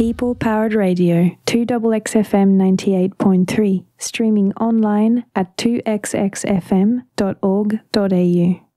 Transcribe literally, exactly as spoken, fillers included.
People Powered Radio, two X X F M ninety-eight point three, streaming online at two x x f m dot org dot a u.